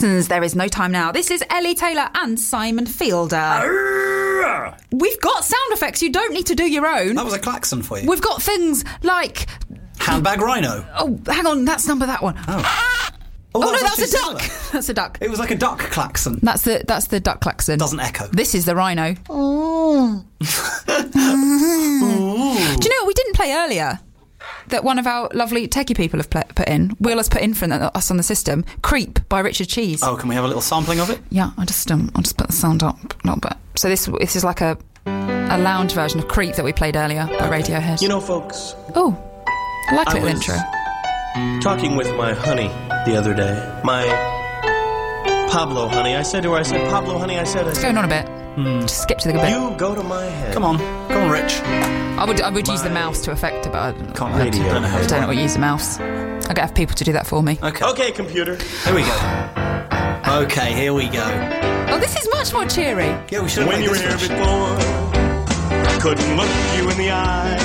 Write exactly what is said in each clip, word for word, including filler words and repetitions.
Jacksons, There Is No Time Now. This is Ellie Taylor and Simon Fielder. Arrgh! We've got sound effects. You don't need to do your own. That was a klaxon for you. We've got things like... Handbag rhino. Oh, hang on. That's number that one. Oh, Oh, that no, was that's a actually duck. similar. That's a duck. It was like a duck klaxon. That's the that's the duck klaxon. Doesn't echo. This is the rhino. Oh. Do you know what we didn't play earlier? That one of our lovely techie people have pl- put in. Wheel has put in for us on the system. Creep by Richard Cheese. Oh, can we have a little sampling of it? Yeah, I just um, I'll just put the sound up a little bit. So this this is like a a lounge version of Creep that we played earlier by Radiohead. You know, folks. Oh, I like a I little was intro. Talking with my honey the other day. My Pablo honey. I said to her, I said, Pablo honey, I said, I It's said, going on a bit. Mm. Just skip to the good bit. you go to my head. Come on. Come on, Rich. I would I would use the My- mouse to affect it, but I don't, Can't Radio. I don't know how I to don't know what to use the mouse. I gotta have people to do that for me. Okay. Okay, computer. Here we go. Okay, here we go. Oh, this is much more cheery. Yeah, we should have When played you were this here version. before, I couldn't look you in the eye.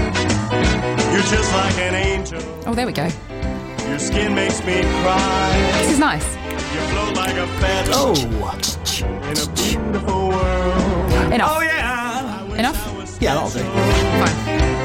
You're just like an angel. Oh, there we go. Your skin makes me cry. This is nice. You float like a feather Oh. in a beautiful world. Enough. Oh, yeah. Enough? Yeah, that'll do. Fine.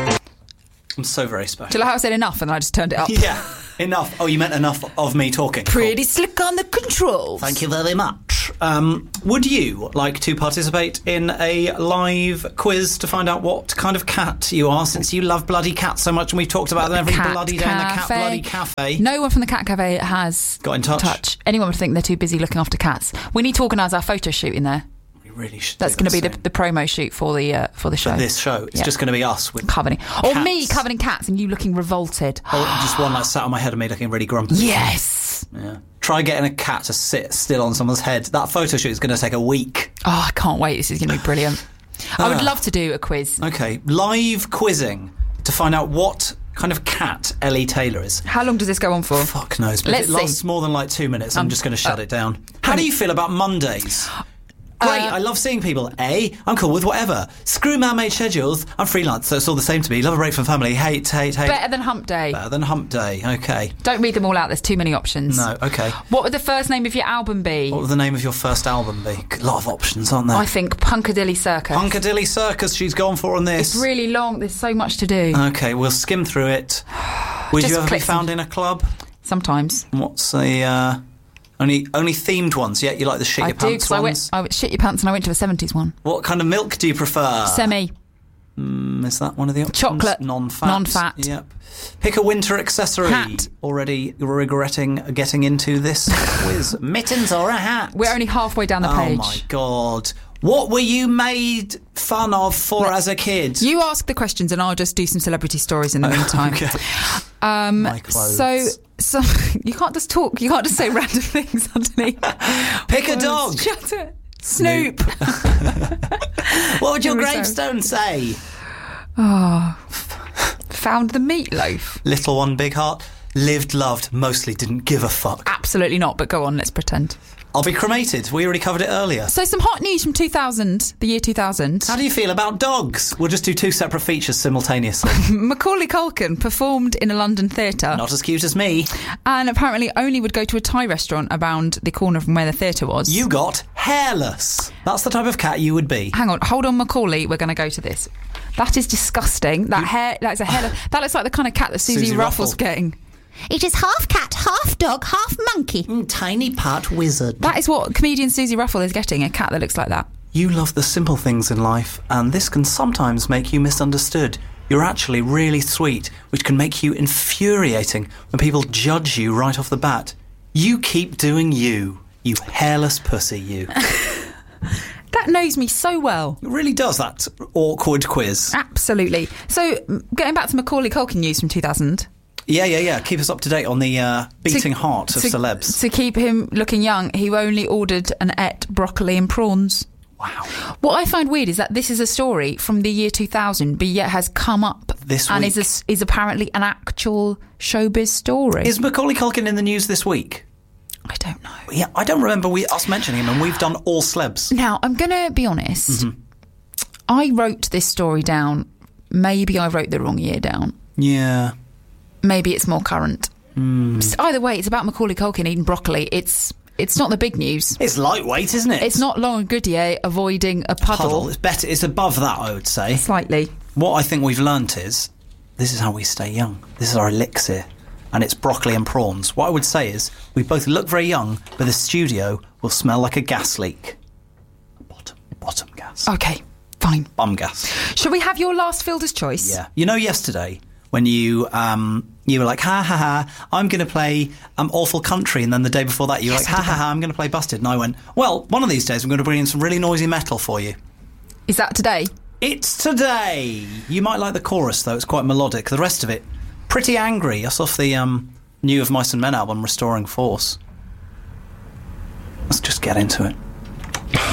I'm so very special. Do you like how I said enough and then I just turned it up? Yeah, enough. Oh, you meant enough of me talking. Pretty slick on the controls. Thank you very much. Um, would you like to participate in a live quiz to find out what kind of cat you are, since you love bloody cats so much and we've talked about them every Cat bloody day in the Cat Cafe. Bloody Cafe? No one from the Cat Cafe has Got in touch? Anyone would think they're too busy looking after cats. We need to organise our photo shoot in there. We really should. That's do going to be that the, soon. the promo shoot for the uh, for the show. For this show. It's Yeah. just going to be us with covered in, or cats. me covered in cats and you looking revolted. Oh, just one like sat on my head and me looking really grumpy. Yes. Yeah. Try getting a cat to sit still on someone's head. That photo shoot is going to take a week. Oh, I can't wait. This is going to be brilliant. I would Ah. love to do a quiz. Okay, live quizzing to find out what kind of cat Ellie Taylor is. How long does this go on for? Fuck knows, but Let's if it lasts see. more than like two minutes, I'm Um, just going to shut uh, it down. How do you feel about Mondays? Great, Uh, I love seeing people. A, I'm cool with whatever. Screw man-made schedules. I'm freelance, so it's all the same to me. Love a break from family. Hate, hate, hate. Better than Hump Day. Better than Hump Day. Okay. Don't read them all out. There's too many options. No, okay. What would the first name of your album be? What would the name of your first album be? A lot of options, aren't there? I think Punkadilly Circus. Punkadilly Circus she's gone for on this. It's really long. There's so much to do. Okay, we'll skim through it. Would Just you ever be click some- found in a club? Sometimes. What's the... Uh, only only themed ones? Yeah, you like the shit I your do, pants because I went, ones? I went shit your pants and I went to a seventies one. What kind of milk do you prefer? Semi. Mm, is that one of the options? Chocolate. Non-fat. Non-fat. Yep. Pick a winter accessory. Hat. Already regretting getting into this quiz. Mittens or a hat? We're only halfway down the page. Oh my god. What were you made fun of for as a kid? You ask the questions and I'll just do some celebrity stories in the meantime. Okay. Um, My clothes. so, so you can't just talk. You can't just say random things underneath. Pick a dog. Shut it. Snoop. What would your Here we go. gravestone say? Oh, found the meatloaf. Little one, big heart. Lived, loved, mostly didn't give a fuck. Absolutely not, but go on, let's pretend. I'll be cremated. We already covered it earlier. So some hot news from two thousand, the year two thousand. How do you feel about dogs? We'll just do two separate features simultaneously. Macaulay Culkin performed in a London theatre Not as cute as me. and apparently only would go to a Thai restaurant around the corner from where the theatre was. You got hairless. That's the type of cat you would be. Hang on, hold on, Macaulay, we're going to go to this. That is disgusting. That hair, that's a hair. That looks like the kind of cat that Susie, Susie Ruffle's Ruffle. getting. It is half cat, half dog, half monkey. Mm, tiny part wizard. That is what comedian Susie Ruffle is getting, a cat that looks like that. You love the simple things in life, and this can sometimes make you misunderstood. You're actually really sweet, which can make you infuriating when people judge you right off the bat. You keep doing you, you hairless pussy, you. That knows me so well. It really does, that awkward quiz. Absolutely. So, m- getting back to Macaulay Culkin news from two thousand. Yeah, yeah, yeah. Keep us up to date on the uh, beating To- heart of to, celebs. To keep him looking young, he only ordered and ate broccoli and prawns. Wow. What I find weird is that this is a story from the year two thousand, but yet has come up This and week. is a, is apparently an actual showbiz story. Is Macaulay Culkin in the news this week? I don't know. Yeah, I don't remember we us mentioning him, and we've done all celebs. Now, I'm going to be honest. Mm-hmm. I wrote this story down. Maybe I wrote the wrong year down. Yeah. Maybe it's more current. Mm. Either way, it's about Macaulay Culkin eating broccoli. It's it's not the big news. It's lightweight, isn't it? It's not Laurent Goodyear avoiding a puddle. Puddle. It's better. It's above that, I would say. Slightly. What I think we've learnt is this is how we stay young. This is our elixir. And it's broccoli and prawns. What I would say is we both look very young, but the studio will smell like a gas leak. Bottom, bottom gas. Okay, fine. Bum gas. Shall we have your last Fielder's Choice? Yeah. You know, yesterday when you um you were like, ha ha ha, I'm going to play um Awful Country, and then the day before that you were Yes, like, I ha did ha that. ha, I'm going to play Busted, and I went, well, one of these days I'm going to bring in some really noisy metal for you. Is that today? It's today. You might like the chorus though; it's quite melodic. The rest of it, pretty angry. That's off the um new Of Mice and Men album, Restoring Force. Let's just get into it.